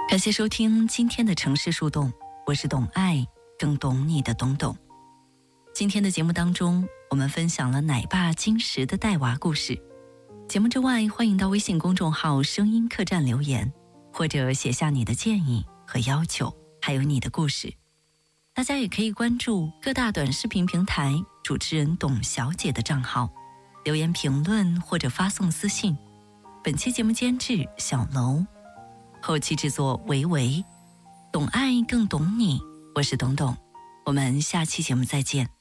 感谢收听今天的城市树洞，我是懂爱更懂你的懂懂。今天的节目当中，我们分享了奶爸金石的带娃故事。节目之外，欢迎到微信公众号声音客栈留言，或者写下你的建议和要求，还有你的故事。大家也可以关注各大短视频平台主持人董小姐的账号，留言评论或者发送私信。本期节目监制小楼，后期制作维维，懂爱更懂你，我是董董，我们下期节目再见。